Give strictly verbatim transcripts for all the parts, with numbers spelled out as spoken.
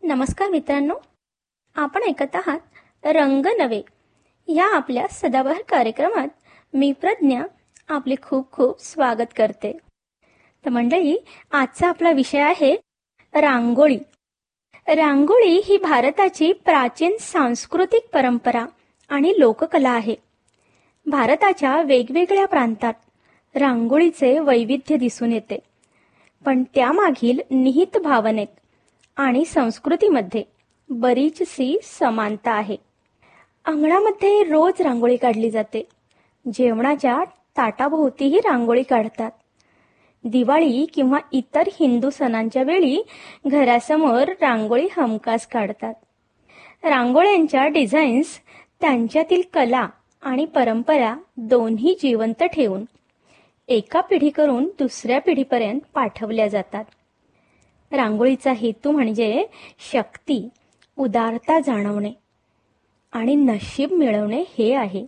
नमस्कार मित्रांनो, आपण ऐकत आहात रंग नवे या आपल्या सदाबहार कार्यक्रमात. मी प्रज्ञा आपले खूप खूप स्वागत करते. तर मंडळी, आजचा आपला विषय आहे रांगोळी. रांगोळी ही भारताची प्राचीन सांस्कृतिक परंपरा आणि लोककला आहे. भारताच्या वेगवेगळ्या प्रांतात रांगोळीचे वैविध्य दिसून येते, पण त्यामागील निहित भावनेत आणि संस्कृतीमध्ये बरीचशी समानता आहे. अंगणामध्ये रोज रांगोळी काढली जाते. जेवणाच्या ताटाभोवतीही रांगोळी काढतात. दिवाळी किंवा इतर हिंदू सणांच्या वेळी घरासमोर रांगोळी हमखास काढतात. रांगोळ्यांच्या डिझाईन्स त्यांच्यातील कला आणि परंपरा दोन्ही जिवंत ठेवून एका पिढीकडून दुसऱ्या पिढीपर्यंत पाठवल्या जातात. रांगोळीचा हेतू म्हणजे शक्ती, उदारता जाणवणे आणि नशीब मिळवणे हे आहे.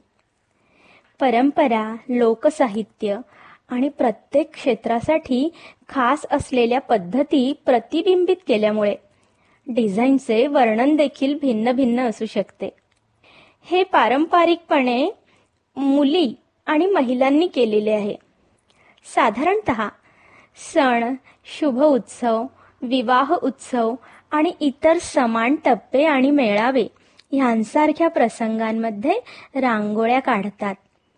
परंपरा, लोकसाहित्य आणि प्रत्येक क्षेत्रासाठी खास असलेल्या पद्धती प्रतिबिंबित केल्यामुळे डिझाईनचे वर्णन देखील भिन्न भिन्न असू शकते. हे पारंपरिकपणे मुली आणि महिलांनी केलेले आहे. साधारणतः सण, शुभ उत्सव, विवाह उत्सव आणि इतर समान टप्पे आणि मेळावे यांसारख्या प्रसंगांमध्ये रांगोळ्या काढतात.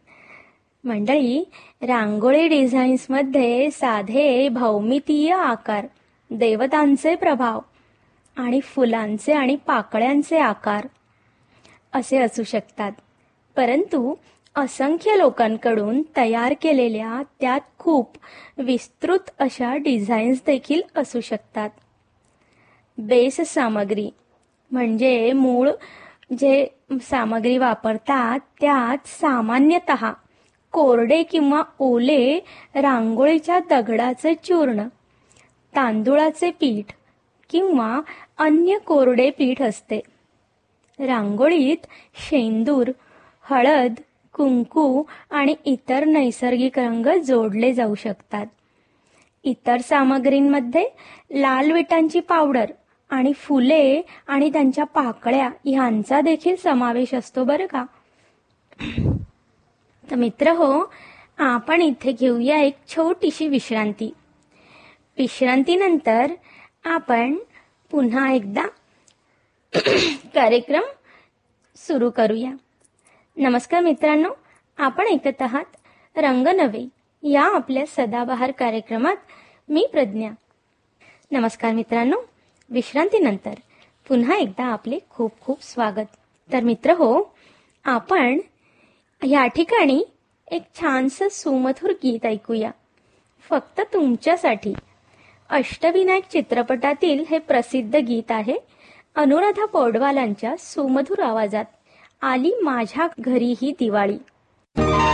मंडळी, रांगोळी डिझाईन्समध्ये साधे भौमितीय आकार, देवतांचे प्रभाव आणि फुलांचे आणि पाकळ्यांचे आकार असे असू शकतात. परंतु असंख्य लोकांकडून तयार केलेल्या त्यात खूप विस्तृत अशा डिझाईन्स देखील असू शकतात. बेस सामग्री म्हणजे मूळ जे सामग्री वापरतात त्यात सामान्यतः कोरडे किंवा ओले रांगोळीच्या दगडाचे चूर्ण, तांदूळाचे पीठ किंवा अन्य कोरडे पीठ असते. रांगोळीत शेंदूर, हळद, कुंकू आणि इतर नैसर्गिक रंग जोडले जाऊ शकतात. इतर सामग्रींमध्ये लाल विटांची पावडर आणि फुले आणि त्यांच्या पाकळ्या ह्यांचा देखील समावेश असतो बरं का. तर मित्र हो, आपण इथे घेऊया एक छोटीशी विश्रांती. विश्रांतीनंतर आपण पुन्हा एकदा कार्यक्रम सुरू करूया. नमस्कार मित्रांनो, आपण ऐकत आहात रंग नवे या आपल्या सदाबहार कार्यक्रमात. मी प्रज्ञा. नमस्कार मित्रांनो, विश्रांतीनंतर पुन्हा एकदा आपले खूप खूप स्वागत. तर मित्र हो, आपण या ठिकाणी एक छानसं सुमधुर गीत ऐकूया, फक्त तुमच्यासाठी. अष्टविनायक चित्रपटातील हे प्रसिद्ध गीत आहे. अनुराधा पौडवालांच्या सुमधुर आवाजात आली माझ्या घरी ही दिवाळी.